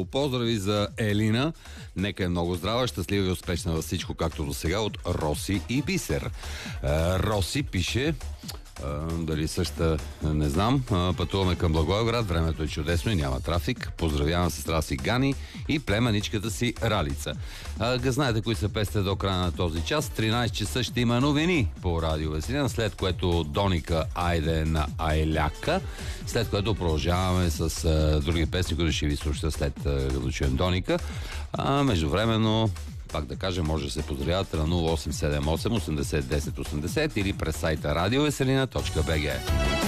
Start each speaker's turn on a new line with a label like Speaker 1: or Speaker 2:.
Speaker 1: Първо, поздрави за Елина. Нека е много здрава, щастлива и успешна във всичко, както до сега, от Роси и Бисер. Роси пише... дали същата, не знам. Пътуваме към Благоевград, времето е чудесно и няма трафик. Поздравявам сестра си Гани и племеничката си Ралица. Знаете кои са песте до края на този час. 13 часа ще има новини по Радио Веселина, след което Доника Айде на Айляка, след което продължаваме с други песни, които ще ви слушате след като чуем Доника. Междувременно, пак да кажа, може да се поздравявате на 0878 80 10 80 или през сайта radioveselina.bg.